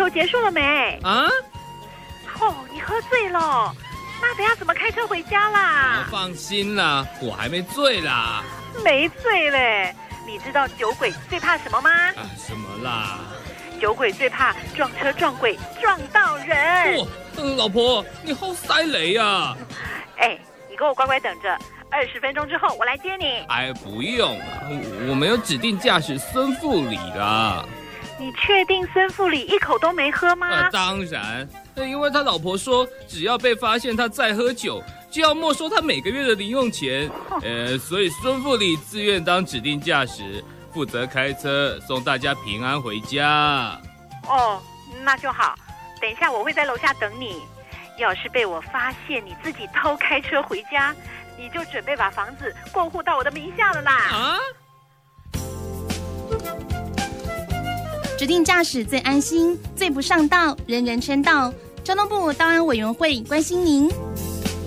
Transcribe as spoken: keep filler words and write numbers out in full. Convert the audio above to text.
都结束了没？ 啊？ 哦，你喝醉了，那等下怎么开车回家啦？ 哦、放心啦，我还没醉啦。 没醉嘞。你知道酒鬼最怕什么吗？ 啊，什么啦？ 酒鬼最怕撞车撞鬼撞到人。 哦，呃、老婆，你好塞雷啊！ 哎，你给我乖乖等着，二十分钟之后我来接你。 哎，不用了，我们有指定驾驶孙富里啦。 你确定孙富里一口都没喝吗？ 呃，当然，因为他老婆说，只要被发现他再喝酒，就要没收他每个月的零用钱。呃，所以孙富里自愿当指定驾驶，负责开车送大家平安回家。 哦，那就好。等一下我会在楼下等你。要是被我发现你自己偷开车回家，你就准备把房子过户到我的名下了啦。 啊？ 指定驾驶最安心，最不上道，人人称道。交通部道安委员会关心您。